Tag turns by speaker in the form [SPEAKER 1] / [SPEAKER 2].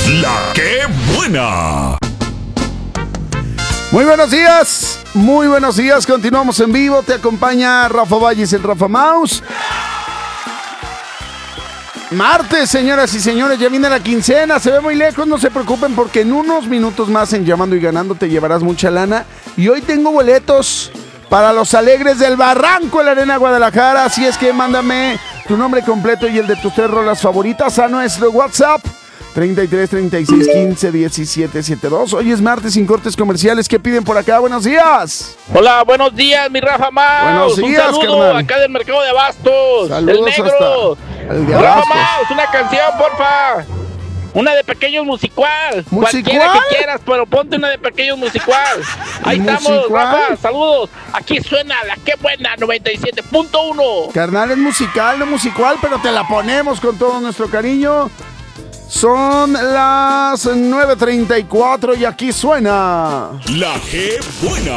[SPEAKER 1] La que buena.
[SPEAKER 2] Muy buenos días, continuamos en vivo, te acompaña Rafa Valles, el Rafa Mouse. Martes, señoras y señores, ya viene la quincena, se ve muy lejos, no se preocupen porque en unos minutos más en Llamando y Ganando te llevarás mucha lana. Y hoy tengo boletos para los Alegres del Barranco en la Arena Guadalajara, así es que mándame tu nombre completo y el de tus 3 rolas favoritas a nuestro WhatsApp 33 36 15 17 72. Hoy es martes sin cortes comerciales. ¿Qué piden por acá? Buenos días.
[SPEAKER 3] Hola, buenos días, mi Rafa Mouse.
[SPEAKER 2] Buenos días,
[SPEAKER 3] un saludo
[SPEAKER 2] carnal.
[SPEAKER 3] acá del mercado de Abastos.
[SPEAKER 2] Saludos
[SPEAKER 3] el negro.
[SPEAKER 2] hasta el de
[SPEAKER 3] Rafa
[SPEAKER 2] Abastos.
[SPEAKER 3] Mouse, una canción, porfa. Una de Pequeños Musical. Cualquiera que quieras, pero ponte una de Pequeños Musical. Ahí estamos, Rafa. Saludos. Aquí suena la que buena 97.1.
[SPEAKER 2] Carnal, es musical, no musical, pero te la ponemos con todo nuestro cariño. Son las 9:34 y aquí suena
[SPEAKER 1] La que buena.